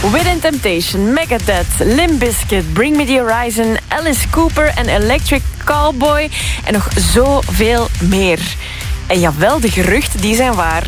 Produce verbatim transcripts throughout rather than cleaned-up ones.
Within Temptation, Megadeth, Limp Bizkit, Bring Me The Horizon, Alice Cooper en Electric Callboy en nog zoveel meer. En jawel, de geruchten die zijn waar.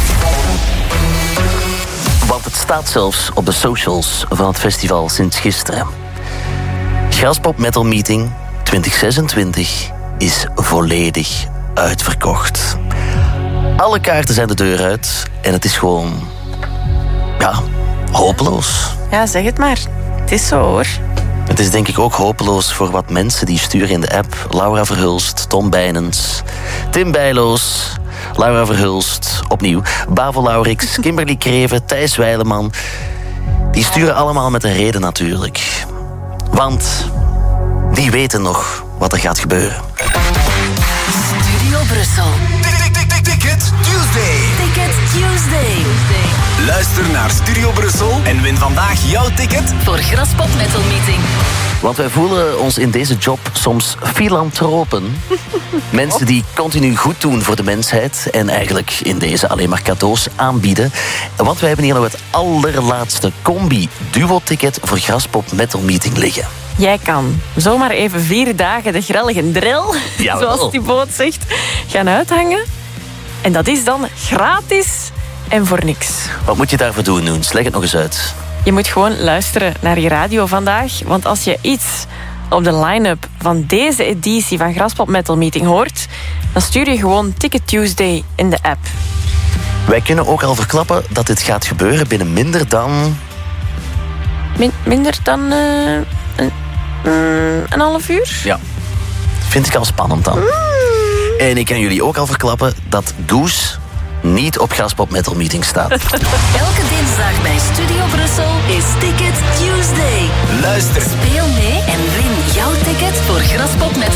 Want het staat zelfs op de socials van het festival sinds gisteren. Graspop Metal Meeting twintig zesentwintig is volledig uitverkocht. Alle kaarten zijn de deur uit en het is gewoon... ja, hopeloos. Ja, zeg het maar. Het is zo, hoor. Het is denk ik ook hopeloos voor wat mensen die sturen in de app. Laura Verhulst, Tom Bijnens, Tim Bijloos, Laura Verhulst, opnieuw, Bavo Laurix, Kimberly Kreven, Thijs Weileman. Die sturen allemaal met een reden natuurlijk. Want die weten nog wat er gaat gebeuren. Studio Brussel. Ticket Tuesday. Ticket Tuesday. Luister naar Studio Brussel en win vandaag jouw ticket voor Graspop Metal Meeting. Want wij voelen ons in deze job soms filantropen. Mensen die continu goed doen voor de mensheid en eigenlijk in deze alleen maar cadeaus aanbieden. Want wij hebben hier nog het allerlaatste combi-duo-ticket voor Graspop Metal Meeting liggen. Jij kan zomaar even vier dagen de grellige drill, Jawel. zoals die boot zegt, gaan uithangen. En dat is dan gratis en voor niks. Wat moet je daarvoor doen, Noens? Leg het nog eens uit. Je moet gewoon luisteren naar je radio vandaag. Want als je iets op de line-up van deze editie van Graspop Metal Meeting hoort, dan stuur je gewoon Ticket Tuesday in de app. Wij kunnen ook al verklappen dat dit gaat gebeuren binnen minder dan... Min- minder dan uh, een, mm, een half uur? Ja, vind ik al spannend dan. Mm. En ik kan jullie ook al verklappen dat Goose niet op Graspop Metal Meeting staat. Elke dinsdag bij Studio Brussel is Ticket Tuesday. Luister